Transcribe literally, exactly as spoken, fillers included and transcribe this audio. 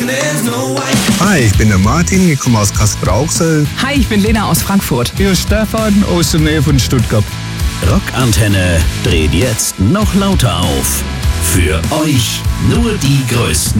Hi, ich bin der Martin, ich komme aus Kassel-Brauxel. Hi, ich bin Lena aus Frankfurt. Hier ist Stefan aus der Nähe von Stuttgart. Rockantenne dreht jetzt noch lauter auf. Für euch nur die größten